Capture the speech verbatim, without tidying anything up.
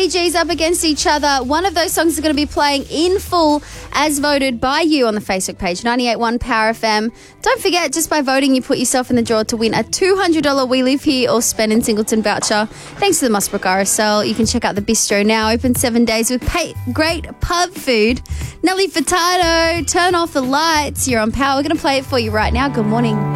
Bee Gees up against each other. One of those songs is going to be playing in full as voted by you on the Facebook page, ninety-eight point one Power F M. Don't forget, just by voting, you put yourself in the draw to win a two hundred dollars We Live Here or Spend in Singleton voucher. Thanks to the Mossbrook R S L. You can check out the bistro now, open seven days with pay- great pub food. Nelly Furtado, Turn Off the Lights. You're on Power. We're going to play it for you right now. Good morning.